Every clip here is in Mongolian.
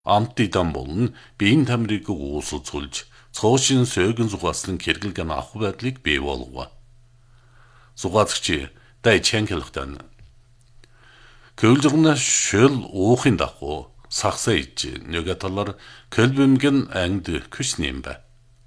Амтыдан болон биеийн тамирыг уусалцуулж, цоошин сөөгөн зугааслан хэрэглэгэн авах байдлыг бий болгов. Зугаацагч дай чангалахтан. Көлжөрнө шөл уухын дагуу сахсаа иж нөгөө талаар көлбөмгөн ангид küsnэмбэ.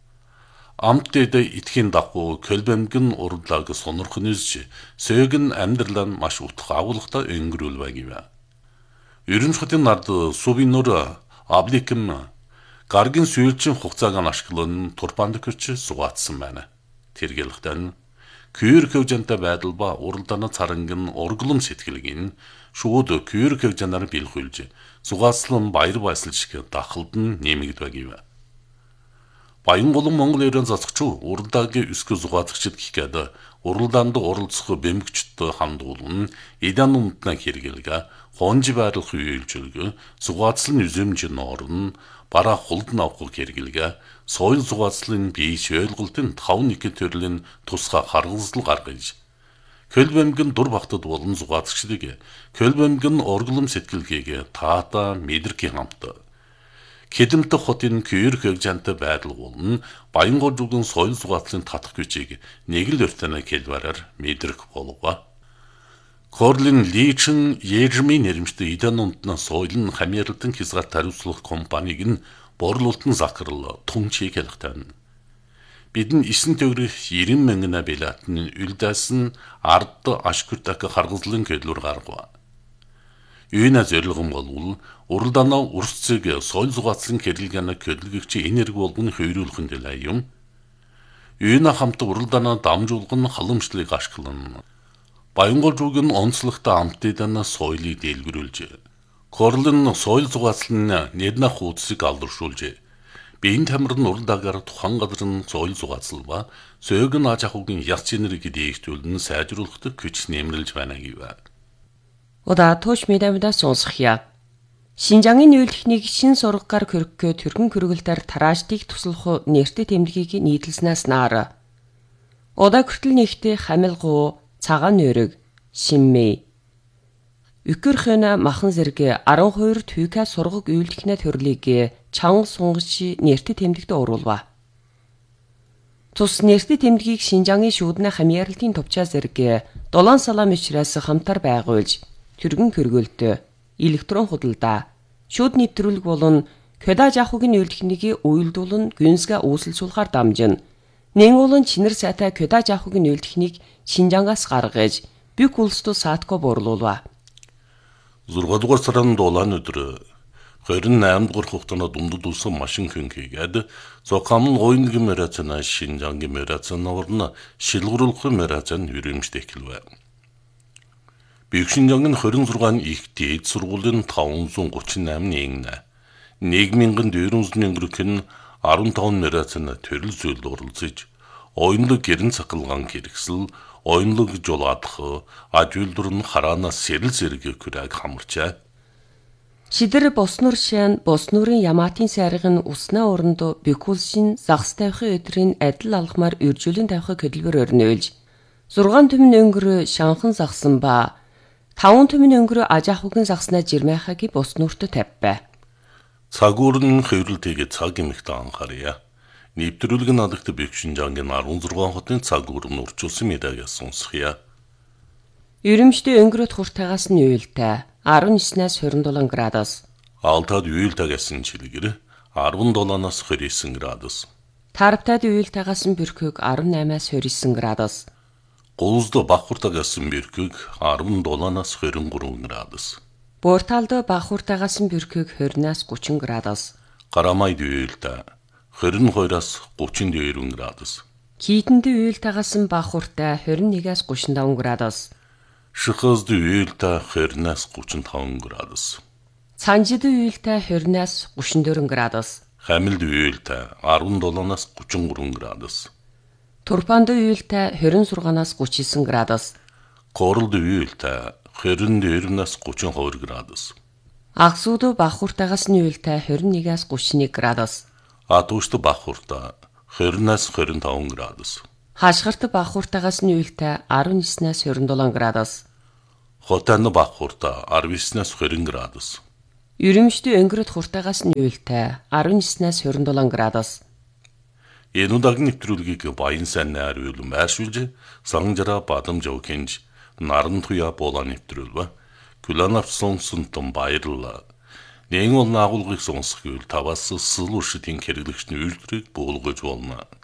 Амтыд итхийн дагуу көлбөмгөн урлаг сонорхон үзж, сөөгөн амьдралан маш утга агуулгатай өнгөрүүлвэ гэв. Ерөнхий хотын нард сувинор Абликм гаргийн сүйрчин хугацааг ашиглан турпанд көч сугаатсан байна. Тэргэлхтэн күйр хөвжөнтэй байдал ба уралдааны царанган урглам сэтгэлгийн шууд күйр хөвжөнөөр бэлхүүлж сугааслан баяр баясгал шиг дахалд нь нэмэгдвэ гэв. Баянголон Монгол эрен засагч уралдаагийн өсгө сугаацагчд гэхэд уралдаанд оролцох бэмгчд хандуулан эдан умтна хэрэгэлгэ хонж байрлах үйлчилгээ сугаацлын үзэмж норн бараа хулд навхаг хэрэгэлгэ соёл сугаацлын бие шөөлгөлтөнд 5-1 төрлийн тусгай харгалзал гаргаж көлбөмгөн дур багтад болон сугаацагчдыг көлбөмгөн орглом сэтгэлгээг таата мэдрэх хамт Хэдэмтэх хотын күйр хөвжөнтэй байдал болон Баянгол зүгэн соёл сугаатлын татах gücийг нэг л өртөнө хэлбэрээр мэдрэх болов. Корлин Личин Ежмийн нэрмжтэй эдэн унтна соёлын хамааралтан хязгаар тариуцлах компаниг нь борлуулалтын захирал Тунчиг хэлэхтэн. Бидэн 9 төгрөг 90 мянган билетын үлдээсэн ард ашгүртак харгалзлын көдлөр гаргав. Юуна зорилгон болвол уралдаанаа урсцэг соёл сугаацлын хэрэглэгээнэ көдлөгч энерги болгоны хöyрүүлхэн дэлээ юм. Юуна хамт уралдаанаа дамжуулган халамжлалыг ашиглан Баянгол зүгэн онцлогтой амтыдан соёлыг дэлгэрүүлж Корлин соёл сугаацлын нэрнэх хуудсыг алдаршуулж биеийн тамир нь уралдаагаар тухайн газрын соёл сугаацлал ба сөөгөн аж ахуйн яс чинэрийг дээгтүүлэн сайжруулахад хүч нэмэрлэж байна гэв. Удаа тууш медамда сонсхия. Шинжангийн нүүлдэхнийг шин сургагаар хөргөхөө төргөн хөргөлтөөр тараажтыг туслах нэртэй тэмдгийг нийтлснаас наар. Удаа хүртэл нэгтээ хамилгуу, цагаан нөрөг, шиммэ. Үкэрхэнэ махан зэрэг 12 түйка сургаг үйлдэхнэ төрлийг чанга сунгаж нэртэй тэмдэгт оруулва. Тус нэртэй тэмдгийг Шинжангийн шүүднэ хамааралтын төвчаа зэрэг дулаан салаа мичраас хамтар байгуулж түргэн хөргөлтөө электрон худалдаа шүүд нэвтрүүлэг болон кодаж ахугийн үйлдэхнийг уйлдуулан гүнсгэ үүсэлжүүлэхээр дамжин нэн улан чинэр сайтай кодаж ахугийн үйлдэхнийг Шинжангаас гаргаж бүх улсд саатко борлуулва. 6 дугаар сарын дулаан өдөр 28 дугаар хугацаанд дундад үлсэн машин хөнхийгээд зокамн гойнг мэрацна Шинжангийн мэрацна орно шилгуурлах мэрацна үрэмжтэй эхэлвэ. Шинжангийн 26 их дээд сургуулийн 538 нэгнэ. 1400 төгрөг нь 15 мэрацна төрөл зүйл оролцож, оюунлаг гэрэн цахилгаан хэрэгсэл, оюунлаг жолоодох, аж үйлдвэр нь хараанаас сэрэл зэрэг хүрэг хамарчаа. Шидэр боснуур шин боснуурын Ямаатын сайргын уснаа оронд бэкулшин загс тавихын өдрийн адил алхмаар үржүүлэн тавихыг хөдөлгөөр өрнөөлж 6 түмэн өнгөр шанхан загсан ба 5 түмэн өнгөрөө аж ахуйн загснаа жирмайхагийн боснуурт тавьбай. Цагуур нь хэврэлтэйгээ цаг эмэгтэй анхаарья. Нэвтрүүлэг надагт Шинжангийн 16 хотын цагуур нь урчуулсан мэдээгээ сонсхийа. Ерөмжтэй өнгөрөөд хуртаагаас нь уйлтай 19-аас 27 градус. Алтад уйлтаагаас нь чилгэр 17-аас 29 градус. Тарптад уйлтаагаас нь бөрхөг 18-аас 29 градус. Гулзд бахуртаагаас нь бөрхөг 17-аас 23 градус. Буурталд бахуртаагаас нь бөрхөг 20-аас 30 градус. Гарамайд уйлтаа 22-аас 32 градус. Кийтэнд уйлтаагаас нь бахуртаа 21-аас 35 градус. Шихазд уйлтаа 20-аас 35 градус. Цанжид уйлтаа 20-аас 34 градус. Хамилд уйлтаа 17-аас 33 градус. Турпанд уйлтаа 26-аас 39 градус. Корлд уйлтаа 29-аас 32 градус. Агсууд бахуртаагаас нь уйлтаа 21-аас 31 градус. Атушд бахуртаа 20-аас 25 градус. Хашгирт бахуртаагаас нь уйлтаа 19-аас 27 градус. Хотан бахуртаа 19-аас 20 градус. Ерөнхийдөө өнгөрөд хуртаагаас нь уйлтай 19-наас 27 градус. Энэ удаагийн нэвтрүүлгийг баян сайн найр уйлан байршуулж санжара бадамжав хинж наран туя болоо нэвтрүүлвэ. Күлэн авсан сунтон баярлаа. Нэгэн бол наагуулгыг сонсох үйл таваас сэлүүшдийн хэрэглэгчний үйлдвэрийг буулгаж болно.